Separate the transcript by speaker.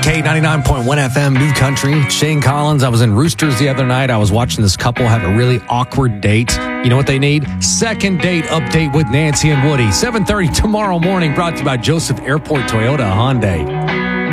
Speaker 1: K99.1 FM, New Country. Shane Collins. I was in Roosters the other night. I was watching this couple have a really awkward date. You know what they need? Second date update with Nancy and Woody. 7:30 tomorrow morning, brought to you by Joseph Airport Toyota Hyundai.